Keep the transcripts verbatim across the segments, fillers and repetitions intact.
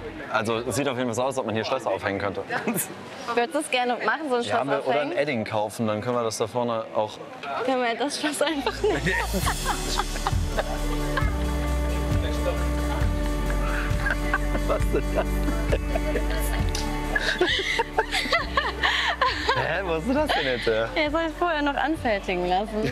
Also es sieht auf jeden Fall so aus, als ob man hier Schlösser aufhängen könnte. Würdest du es gerne machen, so ein Schloss Ja, wir, oder aufhängen? ein Edding kaufen, dann können wir das da vorne auch... Können wir das Schloss einfach nicht? Was ist das? Hä, wo hast du das denn jetzt her? Ja, soll ich vorher noch anfertigen lassen.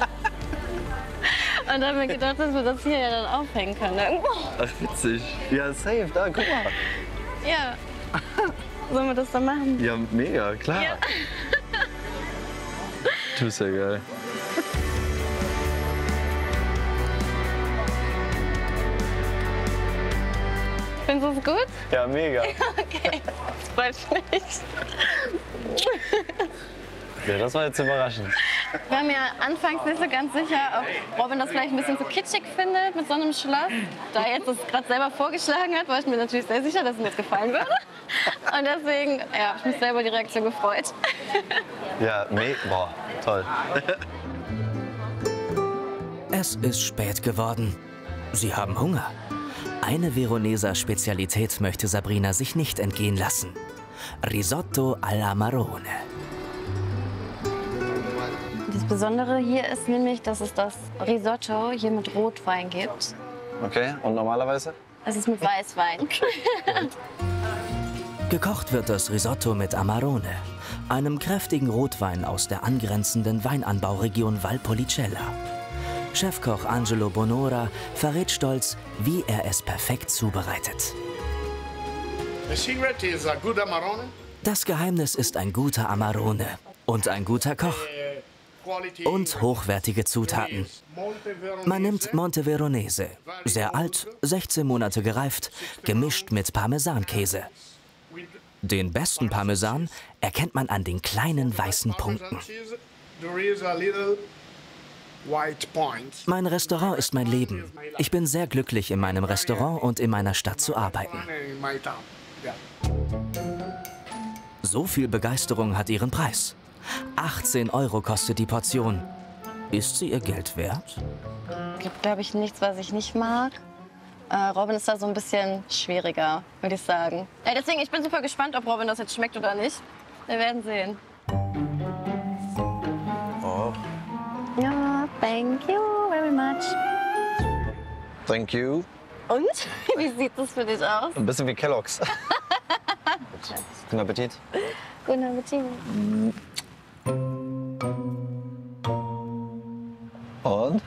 Und dann haben wir gedacht, dass wir das hier ja dann aufhängen können irgendwo. Ach, witzig. Ja, safe, da, guck mal. Ja. Sollen wir das dann machen? Ja, mega, klar. Ja. Du bist ja geil. Findest du es gut? Ja, mega. Okay, das freut mich. Ja, das war jetzt überraschend. Wir waren ja anfangs nicht so ganz sicher, ob Robin das vielleicht ein bisschen zu kitschig findet mit so einem Schloss. Da er jetzt das gerade selber vorgeschlagen hat, war ich mir natürlich sehr sicher, dass es mir jetzt gefallen würde. Und deswegen, ja, habe ich mich selber die Reaktion gefreut. Ja, me boah, toll. Es ist spät geworden. Sie haben Hunger. Eine Veroneser Spezialität möchte Sabrina sich nicht entgehen lassen. Risotto alla Marone. Das Besondere hier ist nämlich, dass es das Risotto hier mit Rotwein gibt. Okay, und normalerweise? Es ist mit Weißwein. Gekocht wird das Risotto mit Amarone, einem kräftigen Rotwein aus der angrenzenden Weinanbauregion Valpolicella. Chefkoch Angelo Bonora verrät stolz, wie er es perfekt zubereitet. Das Geheimnis ist ein guter Amarone und ein guter Koch. Und hochwertige Zutaten. Man nimmt Monte Veronese, sehr alt, sechzehn Monate gereift, gemischt mit Parmesankäse. Den besten Parmesan erkennt man an den kleinen weißen Punkten. Mein Restaurant ist mein Leben. Ich bin sehr glücklich, in meinem Restaurant und in meiner Stadt zu arbeiten. So viel Begeisterung hat ihren Preis. achtzehn Euro kostet die Portion. Ist sie ihr Geld wert? Es gibt, glaube ich, nichts, was ich nicht mag. Äh, Robin ist da so ein bisschen schwieriger, würde ich sagen. Ja, deswegen, ich bin super gespannt, ob Robin das jetzt schmeckt oder nicht. Wir werden sehen. Oh. Ja, thank you very much. Thank you. Und? Wie sieht das für dich aus? Ein bisschen wie Kellogg's. Guten Appetit. Guten Appetit. Und?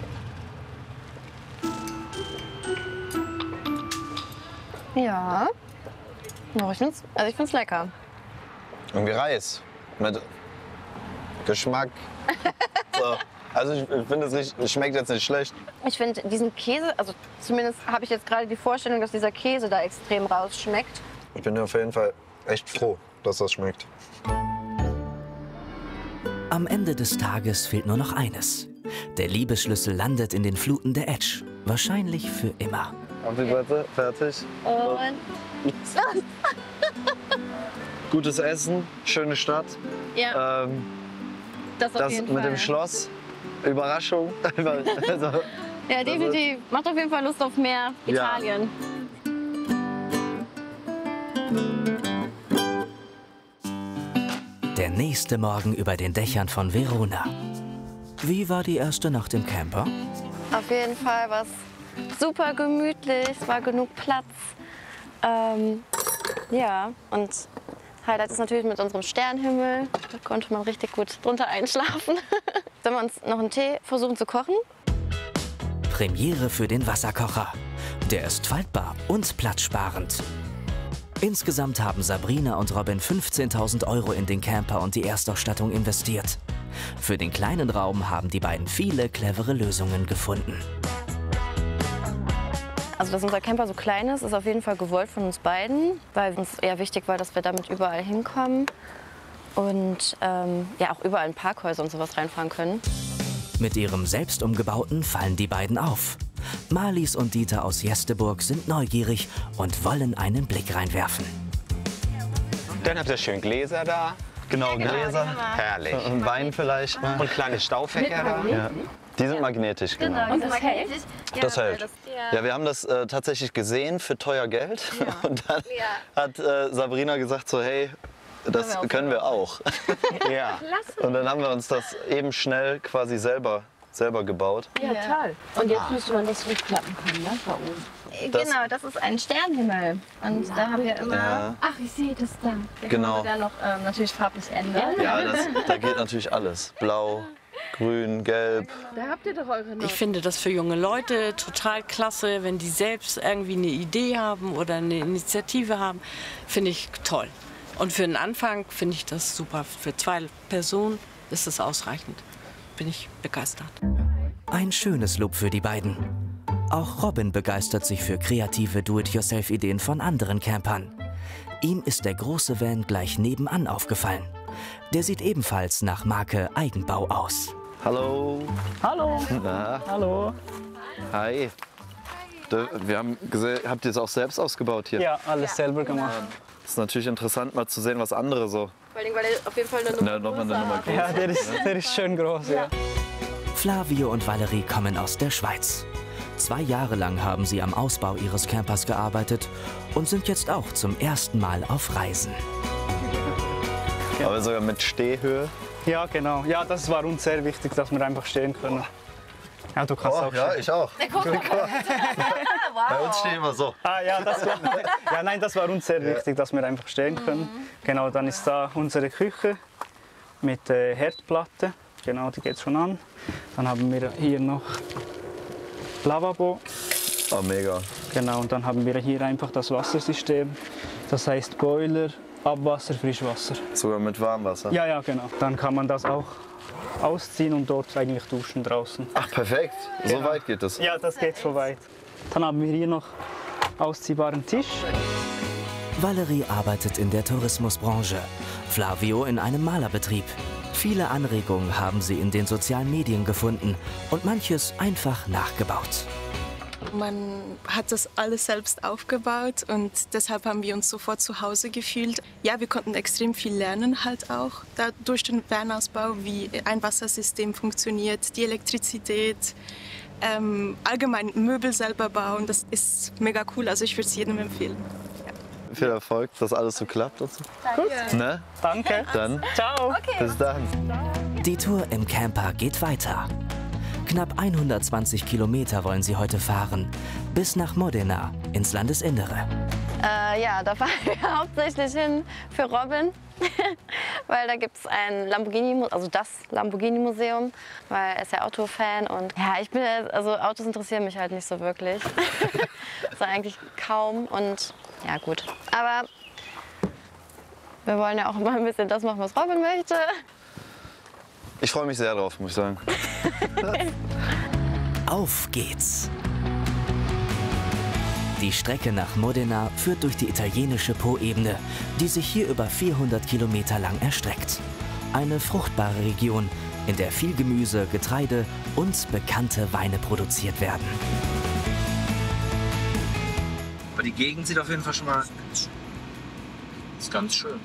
Ja. Oh, ich find's, also ich find's lecker. Irgendwie Reis mit Geschmack. So. Also ich, ich finde, es, es schmeckt jetzt nicht schlecht. Ich finde diesen Käse, also zumindest habe ich jetzt gerade die Vorstellung, dass dieser Käse da extrem rausschmeckt. Ich bin auf jeden Fall echt froh, dass das schmeckt. Am Ende des Tages fehlt nur noch eines. Der Liebesschlüssel landet in den Fluten der Etsch. Wahrscheinlich für immer. Auf die Platte, fertig. Und Gutes Essen, schöne Stadt. ja, Ähm, das auf das jeden mit Fall. dem Schloss, Überraschung. Also, Ja, definitiv. Macht auf jeden Fall Lust auf mehr Ja. Italien. Der nächste Morgen über den Dächern von Verona. Wie war die erste Nacht im Camper? Auf jeden Fall war es super gemütlich, es war genug Platz. Ähm, ja, und Highlight ist natürlich mit unserem Sternenhimmel. Da konnte man richtig gut drunter einschlafen. Sollen wir uns noch einen Tee versuchen zu kochen? Premiere für den Wasserkocher. Der ist faltbar und platzsparend. Insgesamt haben Sabrina und Robin fünfzehntausend Euro in den Camper und die Erstausstattung investiert. Für den kleinen Raum haben die beiden viele clevere Lösungen gefunden. Also, dass unser Camper so klein ist, ist auf jeden Fall gewollt von uns beiden, weil uns eher wichtig war, dass wir damit überall hinkommen und ähm, ja auch überall in Parkhäuser und sowas reinfahren können. Mit ihrem selbst umgebauten fallen die beiden auf. Marlies und Dieter aus Jesteburg sind neugierig und wollen einen Blick reinwerfen. Dann habt ihr schön Gläser da. Genau, Gläser. Herrlich. Und Wein vielleicht mal. Und kleine Staufächer da. Ja. Die sind magnetisch, genau. Und das hält? Ja, Das hält. das- Ja, wir haben das äh, tatsächlich gesehen für teuer Geld. Und dann Ja. hat äh, Sabrina gesagt so, hey, das können wir auch. Ja. Und dann haben wir uns das eben schnell quasi selber, selber gebaut. Ja, toll. Und jetzt müsste man das hochklappen können, ne? Da oben. Das- Genau, das ist ein Sternenhimmel. Und da haben wir immer... Ja, Ach, ich sehe das da. genau. dann noch ähm, natürlich farblich ändern. Ja, das, da geht natürlich alles. Blau, grün, gelb. Da habt ihr doch eure Ich finde das für junge Leute total klasse, wenn die selbst irgendwie eine Idee haben oder eine Initiative haben, finde ich toll. Und für den Anfang finde ich das super. Für zwei Personen ist es ausreichend. Bin ich begeistert. Ein schönes Lob für die beiden. Auch Robin begeistert sich für kreative Do-it-yourself-Ideen von anderen Campern. Ihm ist der große Van gleich nebenan aufgefallen. Der sieht ebenfalls nach Marke Eigenbau aus. Hallo. Hallo. Na, Hallo. hi. Du, wir haben gesehen, habt ihr es auch selbst ausgebaut hier? Ja, alles selber gemacht. Das ist natürlich interessant, mal zu sehen, was andere so. Vor allem, weil er auf jeden Fall eine Na, nochmal eine Nummer größer. Ja, der ist, der ist schön groß, ja. Flavio und Valerie kommen aus der Schweiz. Zwei Jahre lang haben sie am Ausbau ihres Campers gearbeitet und sind jetzt auch zum ersten Mal auf Reisen. Aber sogar mit Stehhöhe. Ja, genau. Ja, das war uns sehr wichtig, dass wir einfach stehen können. Ja, du kannst auch stehen. ich auch. Bei uns stehen wir so. Ah, ja, das war, ja, nein, das war uns sehr wichtig, dass wir einfach stehen können. Genau, dann ist da unsere Küche mit äh, Herdplatte. Genau, die geht schon an. Dann haben wir hier noch Lavabo. Oh, mega. Genau, und dann haben wir hier einfach das Wassersystem. Das heißt Boiler, Abwasser, Frischwasser. Sogar mit Warmwasser. Ja, ja, genau. Dann kann man das auch ausziehen und dort eigentlich duschen draußen. Ach, perfekt. So weit geht es. Ja, das geht so weit. Dann haben wir hier noch ausziehbaren Tisch. Valerie arbeitet in der Tourismusbranche, Flavio in einem Malerbetrieb. Viele Anregungen haben sie in den sozialen Medien gefunden und manches einfach nachgebaut. Man hat das alles selbst aufgebaut und deshalb haben wir uns sofort zu Hause gefühlt. Ja, wir konnten extrem viel lernen halt auch da durch den Van-Ausbau, wie ein Wassersystem funktioniert, die Elektrizität, ähm, allgemein Möbel selber bauen. Das ist mega cool, also ich würde es jedem empfehlen. Viel Erfolg, dass alles so klappt. Und so. Gut. Ne? Danke. Dann Ciao. bis dann. Die Tour im Camper geht weiter. Knapp hundertzwanzig Kilometer wollen sie heute fahren, bis nach Modena, ins Landesinnere. Äh, ja, da fahren wir hauptsächlich hin für Robin, weil da gibt es ein Lamborghini, also das Lamborghini-Museum, weil er ist ja Autofan und ja, ich bin, also Autos interessieren mich halt nicht so wirklich, also eigentlich kaum und ja gut, aber wir wollen ja auch mal ein bisschen das machen, was Robin möchte. Ich freue mich sehr drauf, muss ich sagen. Auf geht's! Die Strecke nach Modena führt durch die italienische Poebene, die sich hier über vierhundert Kilometer lang erstreckt. Eine fruchtbare Region, in der viel Gemüse, Getreide und bekannte Weine produziert werden. Aber die Gegend sieht auf jeden Fall schon mal ist ganz schön.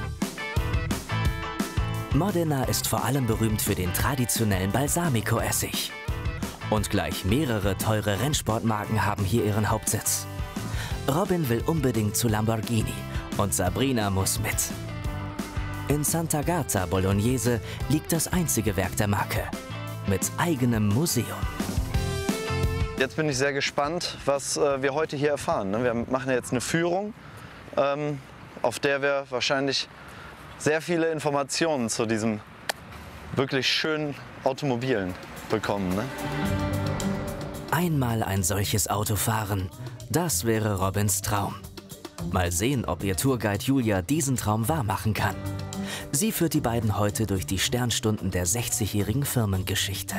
Modena ist vor allem berühmt für den traditionellen Balsamico-Essig. Und gleich mehrere teure Rennsportmarken haben hier ihren Hauptsitz. Robin will unbedingt zu Lamborghini und Sabrina muss mit. In Sant'Agata Bolognese liegt das einzige Werk der Marke. Mit eigenem Museum. Jetzt bin ich sehr gespannt, was äh, wir heute hier erfahren. Ne? Wir machen ja jetzt eine Führung, ähm, auf der wir wahrscheinlich sehr viele Informationen zu diesem wirklich schönen Automobilen bekommen. Ne? Einmal ein solches Auto fahren, das wäre Robins Traum. Mal sehen, ob ihr Tourguide Julia diesen Traum wahrmachen kann. Sie führt die beiden heute durch die Sternstunden der sechzigjährigen Firmengeschichte.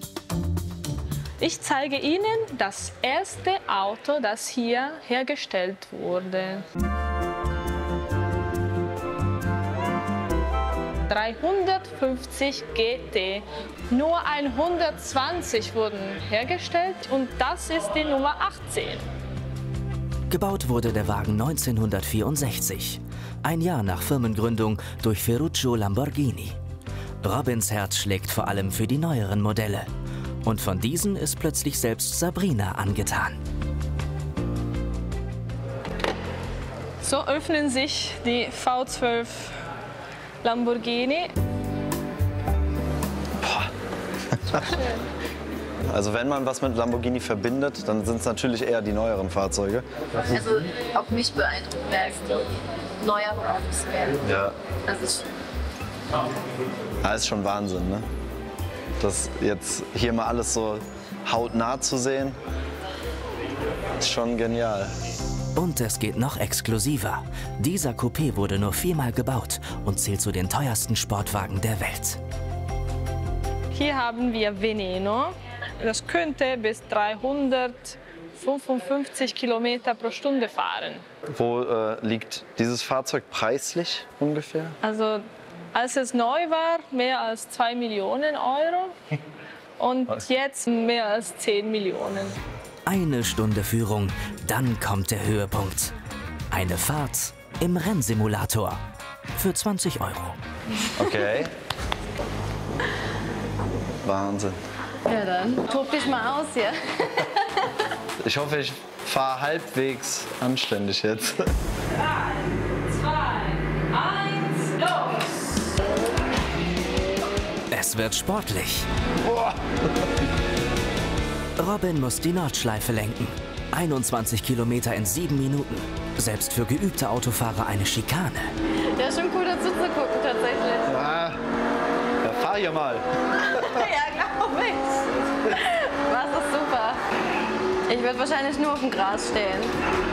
Ich zeige Ihnen das erste Auto, das hier hergestellt wurde. dreihundertfünfzig G T. Nur hundertzwanzig wurden hergestellt und das ist die Nummer achtzehn. Gebaut wurde der Wagen neunzehnhundertvierundsechzig, ein Jahr nach Firmengründung durch Ferruccio Lamborghini. Robins Herz schlägt vor allem für die neueren Modelle. Und von diesen ist plötzlich selbst Sabrina angetan. So öffnen sich die V zwölf Lamborghini. Also wenn man was mit Lamborghini verbindet, dann sind es natürlich eher die neueren Fahrzeuge. Also auch mich beeindruckt, wer die neueren Autos werden. Ja. Das ist Das ist schon Wahnsinn, ne? Das jetzt hier mal alles so hautnah zu sehen, ist schon genial. Und es geht noch exklusiver. Dieser Coupé wurde nur viermal gebaut und zählt zu den teuersten Sportwagen der Welt. Hier haben wir Veneno. Das könnte bis dreihundertfünfundfünfzig Kilometer pro Stunde fahren. Wo äh, liegt dieses Fahrzeug preislich ungefähr? Also als es neu war, mehr als zwei Millionen Euro. Und jetzt mehr als zehn Millionen. Eine Stunde Führung, dann kommt der Höhepunkt. Eine Fahrt im Rennsimulator für zwanzig Euro. Okay. Wahnsinn. Ja dann, tob dich mal aus hier. Ich hoffe, ich fahre halbwegs anständig jetzt. drei, zwei, eins, los! Es wird sportlich. Boah. Robin muss die Nordschleife lenken. einundzwanzig Kilometer in sieben Minuten. Selbst für geübte Autofahrer eine Schikane. Ja, schon cool dazu zu gucken tatsächlich. Ah, ja, fahr hier mal. Ja, glaub ich. Was ist super. Ich würde wahrscheinlich nur auf dem Gras stehen.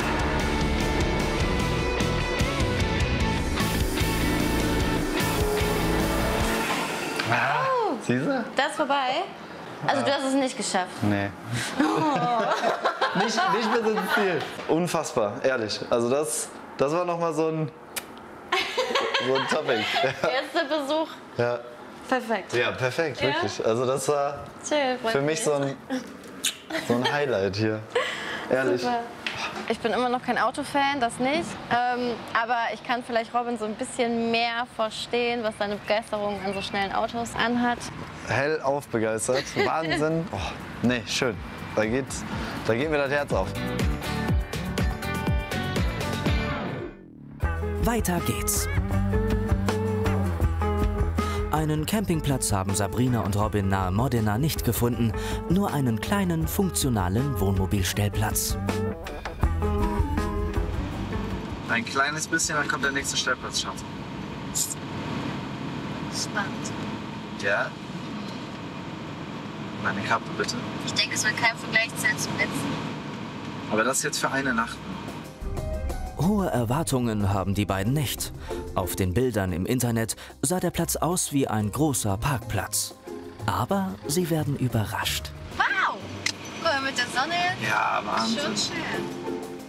Ah, oh. Siehst du? Das ist vorbei? Also du hast es nicht geschafft? Nee. Oh. nicht, nicht bis ins Ziel. Unfassbar, ehrlich. Also das, das war noch mal so ein, so ein Topic. Erster Besuch. Ja. Perfekt. Ja, perfekt, wirklich. Also das war Chill, für mich so ein, so ein Highlight hier. Ehrlich. Super. Ich bin immer noch kein Autofan, das nicht. Ähm, aber ich kann vielleicht Robin so ein bisschen mehr verstehen, was seine Begeisterung an so schnellen Autos anhat. Hellauf begeistert. Wahnsinn. Oh, nee, schön. Da geht, da geht mir das Herz auf. Weiter geht's. Einen Campingplatz haben Sabrina und Robin nahe Modena nicht gefunden, nur einen kleinen, funktionalen Wohnmobilstellplatz. Ein kleines bisschen, dann kommt der nächste Stellplatz, Schatz. Spannend. Ja? Meine Kappe, bitte. Ich denke, es wird kein Vergleich sein zum letzten. Aber das ist jetzt für eine Nacht. Hohe Erwartungen haben die beiden nicht. Auf den Bildern im Internet sah der Platz aus wie ein großer Parkplatz. Aber sie werden überrascht. Wow! Guck mal, mit der Sonne. Ja, Wahnsinn. Schon schön.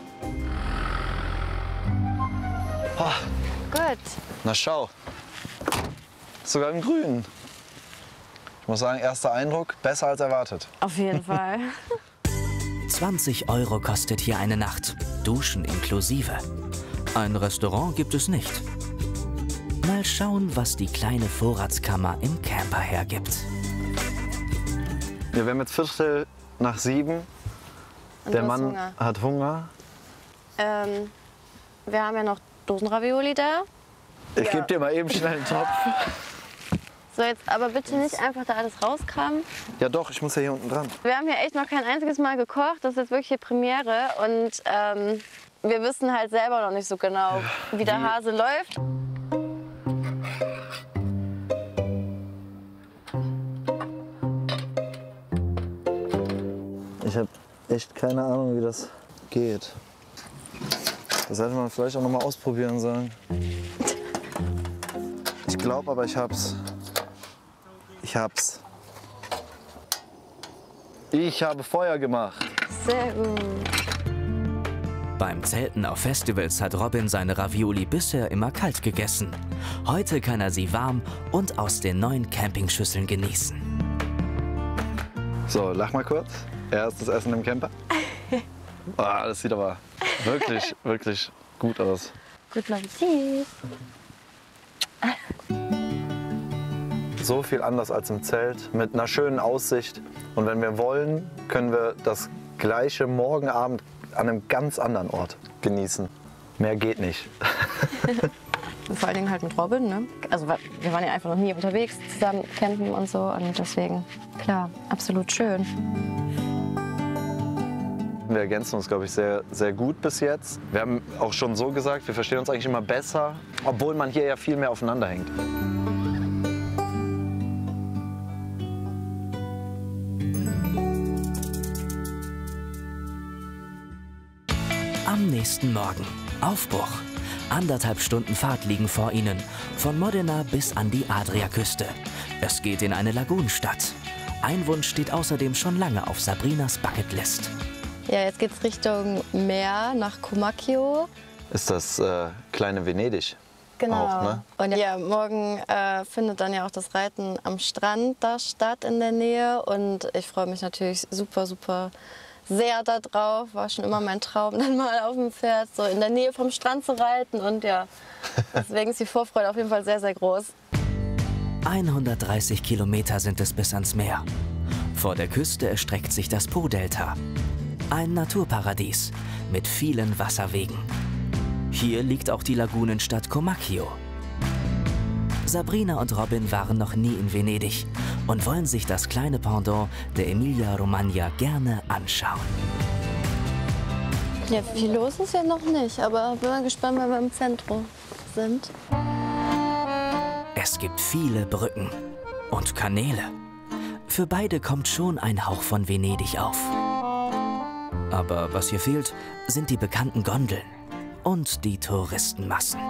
Oh. Gut. Na schau. Sogar im Grün. Ich muss sagen, erster Eindruck, besser als erwartet. Auf jeden Fall. zwanzig Euro kostet hier eine Nacht. Duschen inklusive. Ein Restaurant gibt es nicht. Mal schauen, was die kleine Vorratskammer im Camper hergibt. Ja, wir haben jetzt Viertel nach sieben. Und Der du hast Mann Hunger. hat Hunger. Ähm, wir haben ja noch Dosenravioli da. Ich Ja. gebe dir mal eben schnell einen Topf. So, jetzt aber bitte nicht einfach da alles rauskramen. Ja doch, ich muss ja hier unten dran. Wir haben hier echt noch kein einziges Mal gekocht. Das ist jetzt wirklich hier Premiere. Und ähm, wir wissen halt selber noch nicht so genau, wie der Hase läuft. Ich habe echt keine Ahnung, wie das geht. Das hätte man vielleicht auch noch mal ausprobieren sollen. Ich glaube aber, ich hab's. Ich hab's. Ich habe Feuer gemacht. Sehr gut. Beim Zelten auf Festivals hat Robin seine Ravioli bisher immer kalt gegessen. Heute kann er sie warm und aus den neuen Campingschüsseln genießen. So, lach mal kurz. Erstes Essen im Camper. Ah, das sieht aber wirklich, wirklich gut aus. Guten Appetit. So viel anders als im Zelt, mit einer schönen Aussicht. Und wenn wir wollen, können wir das gleiche morgen Abend an einem ganz anderen Ort genießen. Mehr geht nicht. Vor allen Dingen halt mit Robin, ne? Also wir waren ja einfach noch nie unterwegs, zusammen campen und so. Und deswegen, klar, absolut schön. Wir ergänzen uns, glaube ich, sehr, sehr gut bis jetzt. Wir haben auch schon so gesagt, wir verstehen uns eigentlich immer besser, obwohl man hier ja viel mehr aufeinander hängt. Am nächsten Morgen. Aufbruch. Anderthalb Stunden Fahrt liegen vor ihnen. Von Modena bis an die Adriaküste. Es geht in eine Lagunenstadt. Ein Wunsch steht außerdem schon lange auf Sabrinas Bucketlist. Ja, jetzt geht's Richtung Meer, nach Comacchio. Ist das äh, kleine Venedig? Genau. Auch, ne? Und ja, morgen äh, findet dann ja auch das Reiten am Strand da statt in der Nähe. Und ich freue mich natürlich super, super sehr da drauf. War schon immer mein Traum, dann mal auf dem Pferd so in der Nähe vom Strand zu reiten. Und ja, deswegen ist die Vorfreude auf jeden Fall sehr, sehr groß. hundertdreißig Kilometer sind es bis ans Meer. Vor der Küste erstreckt sich das Po-Delta. Ein Naturparadies mit vielen Wasserwegen. Hier liegt auch die Lagunenstadt Comacchio. Sabrina und Robin waren noch nie in Venedig und wollen sich das kleine Pendant der Emilia-Romagna gerne anschauen. Ja, viel los ist ja noch nicht, aber bin mal gespannt, wenn wir im Zentrum sind. Es gibt viele Brücken und Kanäle. Für beide kommt schon ein Hauch von Venedig auf. Aber was hier fehlt, sind die bekannten Gondeln und die Touristenmassen.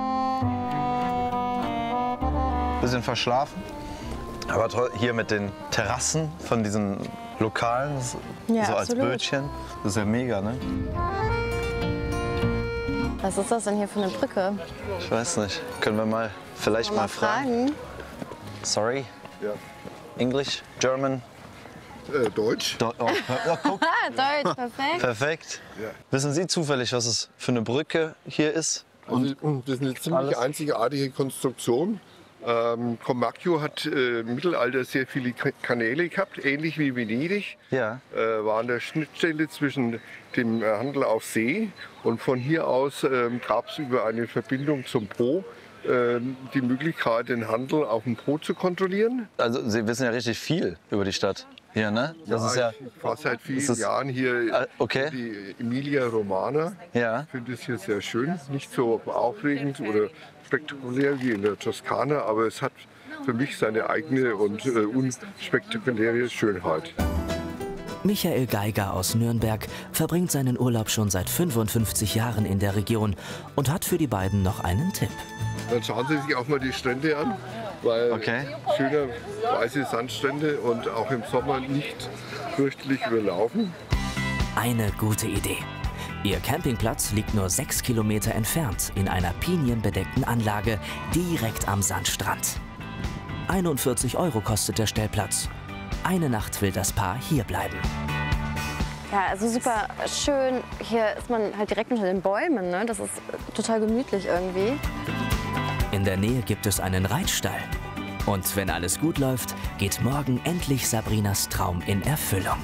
Bisschen verschlafen, aber toll hier mit den Terrassen von diesen Lokalen, Ja, so als absolut. Bötchen. Das ist ja mega, ne? Was ist das denn hier für eine Brücke? Ich weiß nicht. Können wir mal vielleicht mal, Mal fragen? fragen. Sorry? Ja. English? German? Äh, Deutsch. Do oh, oh, guck. Ah, Deutsch, perfekt. Perfekt. Ja. Wissen Sie zufällig, was es für eine Brücke hier ist? Also, das ist eine ziemlich alles? einzigartige Konstruktion. Ähm, Comacchio hat äh, im Mittelalter sehr viele Ka- Kanäle gehabt, ähnlich wie Venedig. Ja. Äh, war an der Schnittstelle zwischen dem äh, Handel auf See und von hier aus ähm, gab es über eine Verbindung zum Po ähm, die Möglichkeit, den Handel auf dem Po zu kontrollieren. Also Sie wissen ja richtig viel über die Stadt hier, ne? Das ist ja, ich ich war seit vielen ist das- Jahren hier Ah, okay. in die Emilia Romagna. ja. Ich finde es hier sehr schön, nicht so aufregend oder spektakulär wie in der Toskana, aber es hat für mich seine eigene und äh, unspektakuläre Schönheit. Michael Geiger aus Nürnberg verbringt seinen Urlaub schon seit fünfundfünfzig Jahren in der Region und hat für die beiden noch einen Tipp. Dann schauen Sie sich auch mal die Strände an, weil Okay. schöne weiße Sandstrände und auch im Sommer nicht fürchterlich überlaufen. Eine gute Idee. Ihr Campingplatz liegt nur sechs Kilometer entfernt in einer pinienbedeckten Anlage direkt am Sandstrand. einundvierzig Euro kostet der Stellplatz. Eine Nacht will das Paar hier bleiben. Ja, also super schön. Hier ist man halt direkt unter den Bäumen, ne? Das ist total gemütlich irgendwie. In der Nähe gibt es einen Reitstall. Und wenn alles gut läuft, geht morgen endlich Sabrinas Traum in Erfüllung.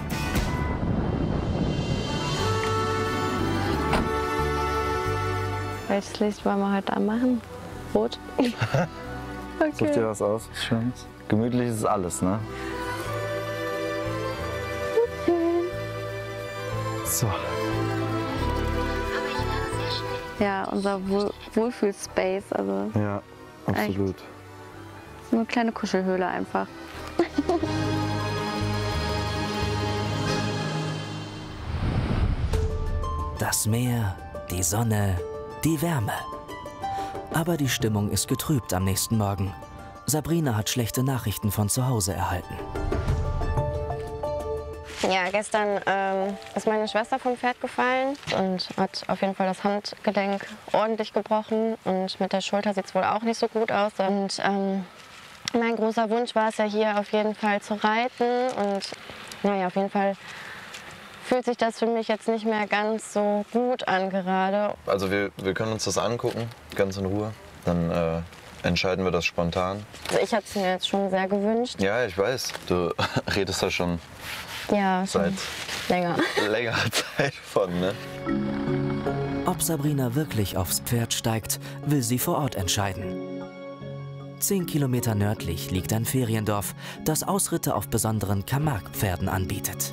Welches Licht wollen wir heute anmachen? Rot? Such dir was aus. Schönes. Gemütlich ist alles, ne? So. Ja, unser Wohl Wohlfühl-Space. Also Ja, absolut. nur eine kleine Kuschelhöhle einfach. Das Meer, die Sonne, die Wärme. Aber die Stimmung ist getrübt am nächsten Morgen. Sabrina hat schlechte Nachrichten von zu Hause erhalten. Ja, gestern ähm, ist meine Schwester vom Pferd gefallen und hat auf jeden Fall das Handgelenk ordentlich gebrochen. Und mit der Schulter sieht es wohl auch nicht so gut aus. Und ähm, mein großer Wunsch war es ja hier auf jeden Fall zu reiten. Und naja, auf jeden Fall fühlt sich das für mich jetzt nicht mehr ganz so gut an gerade. Also wir, wir können uns das angucken, ganz in Ruhe. Dann äh, entscheiden wir das spontan. Also ich hatte es mir jetzt schon sehr gewünscht. Ja, ich weiß. Du redest da schon ja, seit länger. längerer Zeit von, ne? Ob Sabrina wirklich aufs Pferd steigt, will sie vor Ort entscheiden. Zehn Kilometer nördlich liegt ein Feriendorf, das Ausritte auf besonderen Camargue-Pferden anbietet.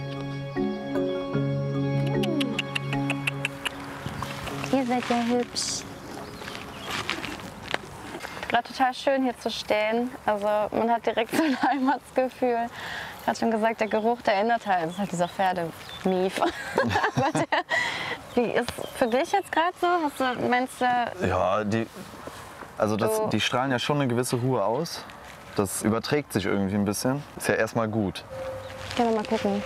Ihr seid ja hübsch. Gerade total schön hier zu stehen. Also man hat direkt so ein Heimatsgefühl. Ich hatte schon gesagt, der Geruch, der erinnert halt. Das ist halt dieser Pferdemief. Aber der, wie ist für dich jetzt gerade so? Hast du, meinst du? Ja, die, also das, die strahlen ja schon eine gewisse Ruhe aus. Das überträgt sich irgendwie ein bisschen. Ist ja erstmal gut. Können wir mal gucken.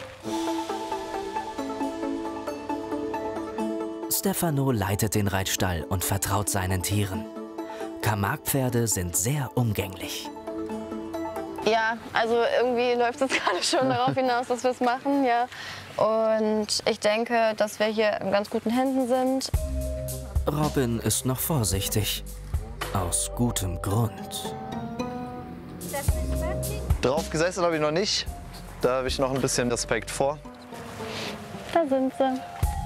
Stefano leitet den Reitstall und vertraut seinen Tieren. Camargue-Pferde sind sehr umgänglich. Ja, also irgendwie läuft es gerade schon darauf hinaus, dass wir es machen, ja. Und ich denke, dass wir hier in ganz guten Händen sind. Robin ist noch vorsichtig. Aus gutem Grund. Drauf gesessen habe ich noch nicht. Da habe ich noch ein bisschen Respekt vor. Da sind sie.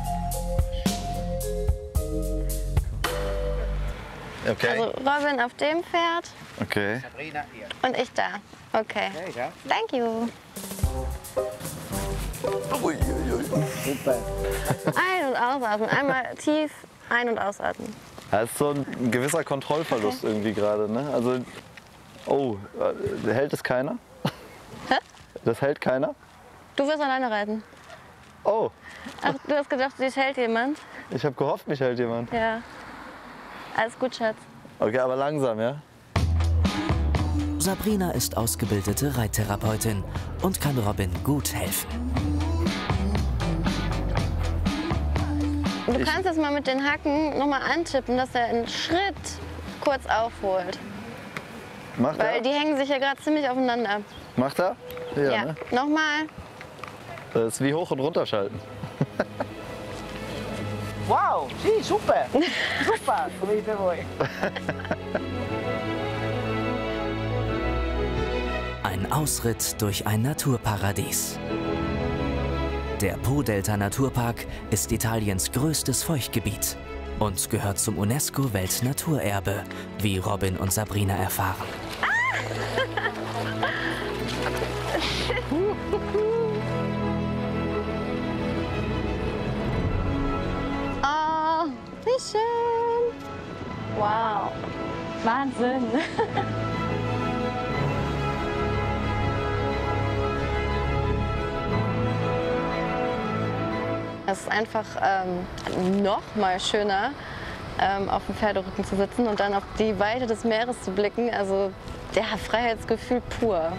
Okay. Also Robin auf dem Pferd. Okay. Und ich da. Okay. Thank you. Ein- und ausatmen. Einmal tief ein- und ausatmen. Das ist so ein gewisser Kontrollverlust okay. irgendwie gerade, ne? Also, oh, hält es keiner? Hä? Das hält keiner? Du wirst alleine reiten. Oh. Ach, du hast gedacht, dich hält jemand? Ich habe gehofft, mich hält jemand. Ja. Alles gut, Schatz. Okay, aber langsam, ja? Sabrina ist ausgebildete Reittherapeutin und kann Robin gut helfen. Du kannst jetzt mal mit den Hacken noch mal antippen, dass er einen Schritt kurz aufholt. Macht Weil er? die hängen sich ja gerade ziemlich aufeinander. Macht er? Ja. Ja. Ne? Nochmal. Das ist wie hoch- und runterschalten. Wow, sì, super! Super, come dite voi. Ein Ausritt durch ein Naturparadies. Der Po-Delta Naturpark ist Italiens größtes Feuchtgebiet und gehört zum UNESCO-Weltnaturerbe, wie Robin und Sabrina erfahren. Oh, wie schön. Wow. Wahnsinn. Es ist einfach ähm, noch mal schöner, ähm, auf dem Pferderücken zu sitzen und dann auf die Weite des Meeres zu blicken. Also der Freiheitsgefühl pur.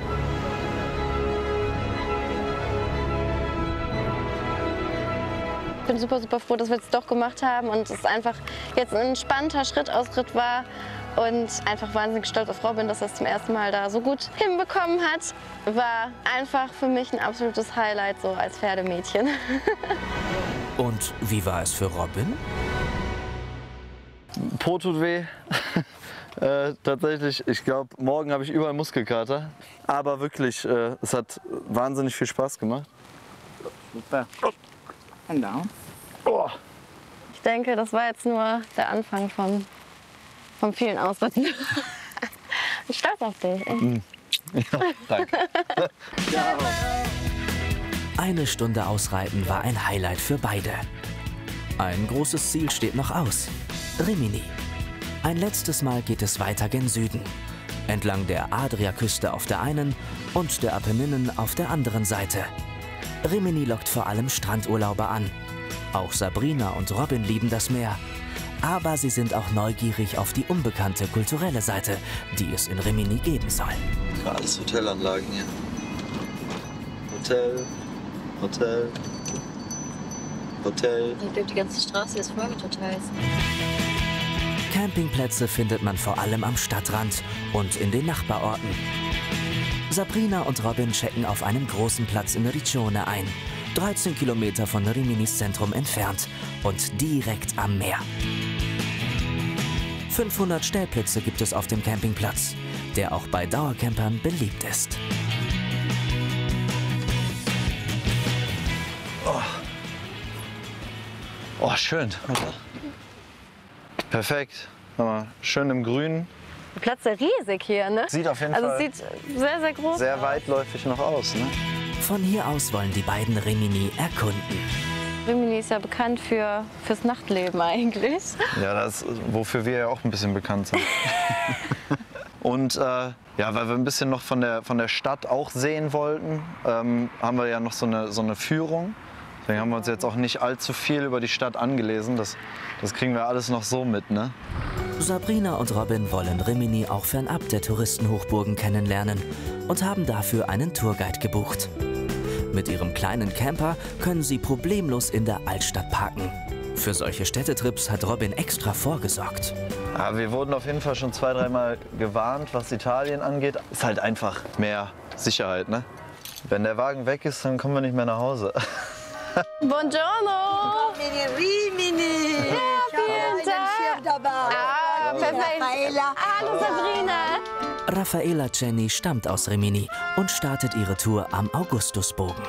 Ich bin super, super froh, dass wir es doch gemacht haben und es einfach jetzt ein entspannter Schrittausritt war. Und einfach wahnsinnig stolz auf Robin, dass er es zum ersten Mal da so gut hinbekommen hat. War einfach für mich ein absolutes Highlight so als Pferdemädchen. Und wie war es für Robin? Po tut weh. äh, tatsächlich, ich glaube, morgen habe ich überall Muskelkater. Aber wirklich, äh, es hat wahnsinnig viel Spaß gemacht. Super. And down. Oh. Ich denke, das war jetzt nur der Anfang von, von vielen Ausritten. Ich bin stolz auf dich. Mm. Ja, danke. Eine Stunde Ausreiten war ein Highlight für beide. Ein großes Ziel steht noch aus: Rimini. Ein letztes Mal geht es weiter gen Süden, entlang der Adriaküste auf der einen und der Apenninen auf der anderen Seite. Rimini lockt vor allem Strandurlauber an. Auch Sabrina und Robin lieben das Meer. Aber sie sind auch neugierig auf die unbekannte kulturelle Seite, die es in Rimini geben soll. Alles Hotelanlagen hier. Hotel, Hotel, Hotel. Ich glaube, die ganze Straße ist voll mit Hotels. Campingplätze findet man vor allem am Stadtrand und in den Nachbarorten. Sabrina und Robin checken auf einem großen Platz in Riccione ein, dreizehn Kilometer von Riminis Zentrum entfernt und direkt am Meer. fünfhundert Stellplätze gibt es auf dem Campingplatz, der auch bei Dauercampern beliebt ist. Oh, oh schön. Perfekt. Schön im Grün. Der Platz ist riesig hier, ne? Sieht auf jeden also Fall es sieht sehr, sehr groß sehr aus. weitläufig noch aus. Ne? Von hier aus wollen die beiden Rimini erkunden. Rimini ist ja bekannt für, fürs Nachtleben eigentlich. Ja, das, wofür wir ja auch ein bisschen bekannt sind. Und äh, ja, weil wir ein bisschen noch von der, von der Stadt auch sehen wollten, ähm, haben wir ja noch so eine, so eine Führung. Deswegen haben wir uns jetzt auch nicht allzu viel über die Stadt angelesen. Das, das kriegen wir alles noch so mit, ne? Sabrina und Robin wollen Rimini auch fernab der Touristenhochburgen kennenlernen und haben dafür einen Tourguide gebucht. Mit ihrem kleinen Camper können sie problemlos in der Altstadt parken. Für solche Städtetrips hat Robin extra vorgesorgt. Ja, wir wurden auf jeden Fall schon zwei, dreimal gewarnt, was Italien angeht. Ist halt einfach mehr Sicherheit, ne? Wenn der Wagen weg ist, dann kommen wir nicht mehr nach Hause. Buongiorno! Rimini! Ja, vielen Dank! Ah, perfekt! Hallo Sabrina! Raffaella Cenni stammt aus Rimini und startet ihre Tour am Augustusbogen.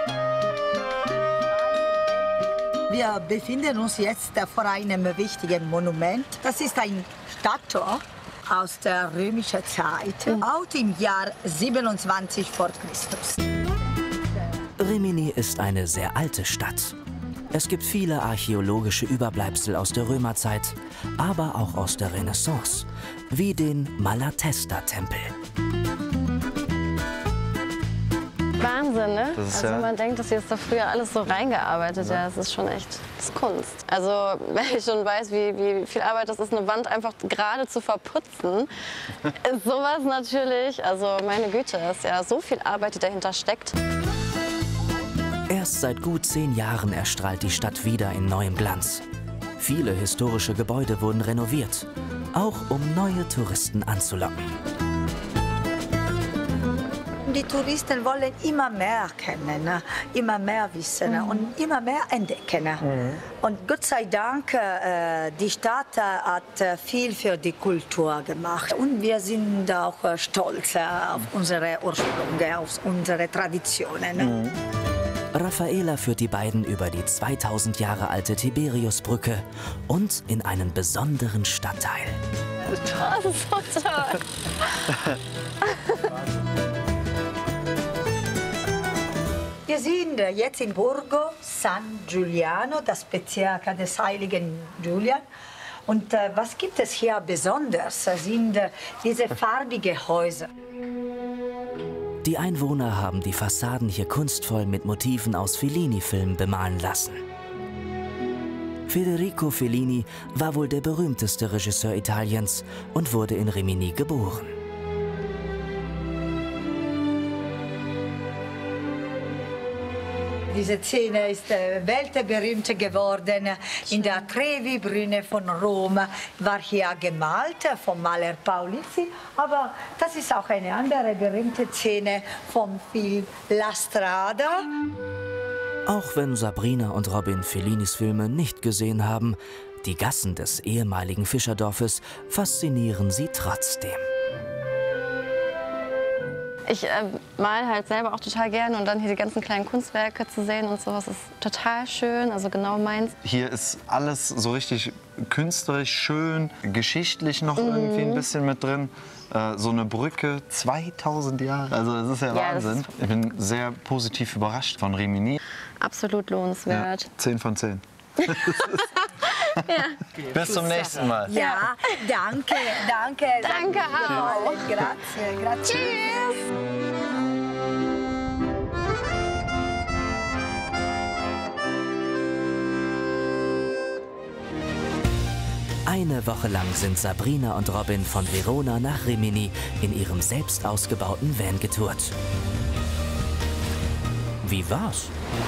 Wir befinden uns jetzt vor einem wichtigen Monument. Das ist ein Statue aus der römischen Zeit, mhm. out im Jahr siebenundzwanzig vor Christus. Rimini ist eine sehr alte Stadt. Es gibt viele archäologische Überbleibsel aus der Römerzeit, aber auch aus der Renaissance, wie den Malatesta-Tempel. Wahnsinn, ne? Das ist also ja man denkt, dass hier ist da früher alles so reingearbeitet. Ja, das ist schon echt, das ist Kunst. Also wenn ich schon weiß, wie, wie viel Arbeit das ist, eine Wand einfach gerade zu verputzen, ist sowas natürlich, also meine Güte, ist ja so viel Arbeit, die dahinter steckt. Erst seit gut zehn Jahren erstrahlt die Stadt wieder in neuem Glanz. Viele historische Gebäude wurden renoviert, auch um neue Touristen anzulocken. Die Touristen wollen immer mehr kennen, immer mehr wissen mhm. und immer mehr entdecken. Mhm. Und Gott sei Dank, äh, die Stadt hat viel für die Kultur gemacht. Und wir sind auch stolz auf unsere Ursprünge, auf unsere Traditionen. Mhm. Raffaella führt die beiden über die zweitausend Jahre alte Tiberiusbrücke und in einen besonderen Stadtteil. Das ist so toll. Wir sind jetzt in Borgo San Giuliano, das Bezirk des heiligen Julian. Und äh, was gibt es hier besonders, sind äh, diese farbigen Häuser. Die Einwohner haben die Fassaden hier kunstvoll mit Motiven aus Fellini-Filmen bemalen lassen. Federico Fellini war wohl der berühmteste Regisseur Italiens und wurde in Rimini geboren. Diese Szene ist äh, weltberühmt geworden. In der Trevi-Brüne von Rom war hier gemalt vom Maler Paolizzi. Aber das ist auch eine andere berühmte Szene vom Film La Strada. Auch wenn Sabrina und Robin Fellinis Filme nicht gesehen haben, die Gassen des ehemaligen Fischerdorfes faszinieren sie trotzdem. Ich äh, male halt selber auch total gerne und dann hier die ganzen kleinen Kunstwerke zu sehen und sowas ist total schön, also genau meins. Hier ist alles so richtig künstlerisch schön, geschichtlich noch mhm. irgendwie ein bisschen mit drin. Äh, so eine Brücke, zweitausend Jahre, also das ist ja, ja Wahnsinn. Ist ich bin sehr positiv überrascht von Rimini. Absolut lohnenswert. Ja, zehn von zehn. Ja. Bis zum nächsten Mal. Ja, danke, danke. Danke auch. Grazie, grazie. Tschüss. Eine Woche lang sind Sabrina und Robin von Verona nach Rimini in ihrem selbst ausgebauten Van getourt. Wie war's?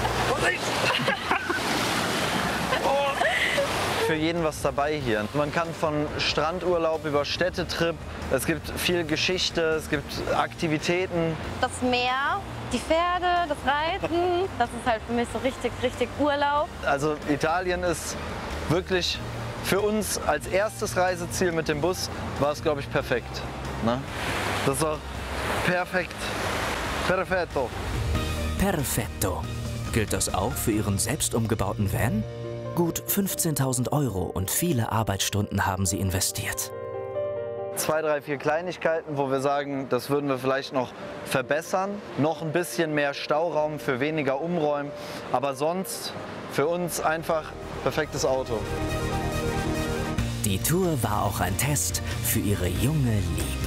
Für jeden was dabei hier. Man kann von Strandurlaub über Städtetrip, es gibt viel Geschichte, es gibt Aktivitäten. Das Meer, die Pferde, das Reiten, das ist halt für mich so richtig, richtig Urlaub. Also Italien ist wirklich für uns als erstes Reiseziel mit dem Bus, war es, glaube ich, perfekt. Ne? Das ist auch perfekt. Perfetto. Perfetto. Gilt das auch für Ihren selbst umgebauten Van? Gut fünfzehntausend Euro und viele Arbeitsstunden haben Sie investiert. Zwei, drei, vier Kleinigkeiten, wo wir sagen, das würden wir vielleicht noch verbessern. Noch ein bisschen mehr Stauraum für weniger Umräumen. Aber sonst für uns einfach perfektes Auto. Die Tour war auch ein Test für Ihre junge Liebe.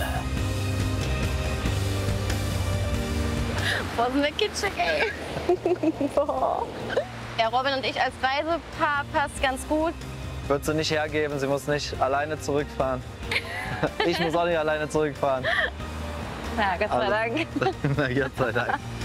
Boah, sind wir kitschig, ey. Boah. Ja, Robin und ich als Reisepaar passt ganz gut. Wird sie nicht hergeben, sie muss nicht alleine zurückfahren. Ich muss auch nicht alleine zurückfahren. Ja, Gott sei Dank. Na, Gott sei Dank.